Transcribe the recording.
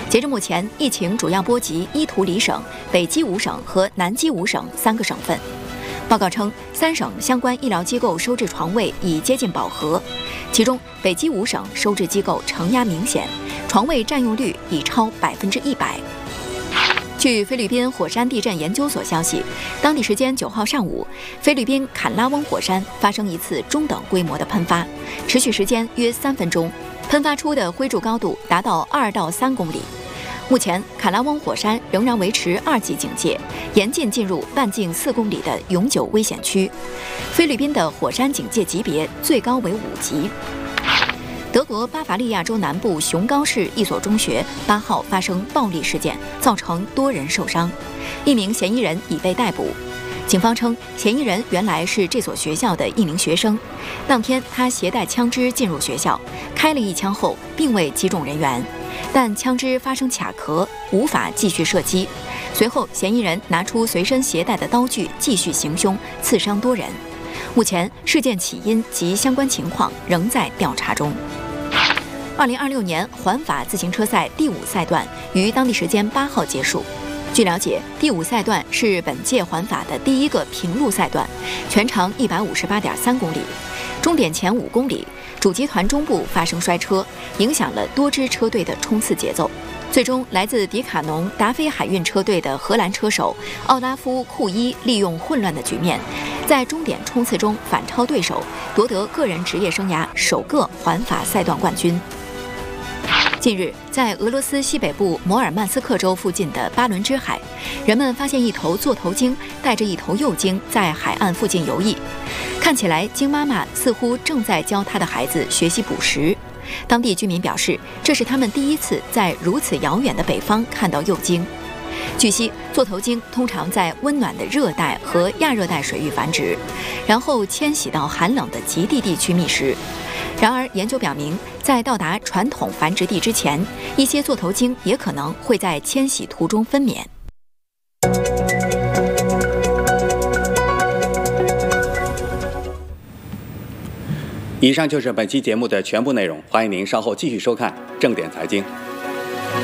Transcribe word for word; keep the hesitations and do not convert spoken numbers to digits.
截至目前，疫情主要波及伊图里省、北基伍省和南基伍省三个省份。报告称，三省相关医疗机构收治床位已接近饱和，其中北基伍省收治机构承压明显，床位占用率已超百分之一百。据菲律宾火山地震研究所消息，当地时间九号上午，菲律宾坎拉翁火山发生一次中等规模的喷发，持续时间约三分钟，喷发出的灰柱高度达到二到三公里。目前，坎拉翁火山仍然维持二级警戒，严禁进入半径四公里的永久危险区。菲律宾的火山警戒级别最高为五级。德国巴伐利亚州南部熊高市一所中学八号发生暴力事件，造成多人受伤，一名嫌疑人已被逮捕。警方称，嫌疑人原来是这所学校的一名学生，当天他携带枪支进入学校，开了一枪后并未击中人员，但枪支发生卡壳，无法继续射击。随后，嫌疑人拿出随身携带的刀具继续行凶，刺伤多人。目前，事件起因及相关情况仍在调查中。二零二六年环法自行车赛第五赛段于当地时间八号结束。据了解，第五赛段是本届环法的第一个平路赛段，全长一百五十八点三公里。终点前五公里，主集团中部发生摔车，影响了多支车队的冲刺节奏。最终，来自迪卡侬达菲海运车队的荷兰车手奥拉夫·库伊利用混乱的局面，在终点冲刺中反超对手，夺得个人职业生涯首个环法赛段冠军。近日，在俄罗斯西北部摩尔曼斯克州附近的巴伦支海，人们发现一头座头鲸带着一头幼鲸在海岸附近游弋。看起来，鲸妈妈似乎正在教它的孩子学习捕食。当地居民表示，这是他们第一次在如此遥远的北方看到幼鲸。据悉，座头鲸通常在温暖的热带和亚热带水域繁殖，然后迁徙到寒冷的极地地区觅食。然而，研究表明，在到达传统繁殖地之前，一些座头鲸也可能会在迁徙途中分娩。 以上就是本期节目的全部内容，欢迎您稍后继续收看《正点财经》。